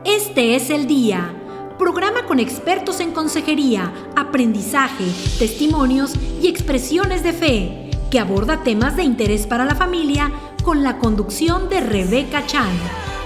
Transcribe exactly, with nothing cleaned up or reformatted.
Este es el Día, programa con expertos en consejería, aprendizaje, testimonios y expresiones de fe, que aborda temas de interés para la familia con la conducción de Rebeca Chan.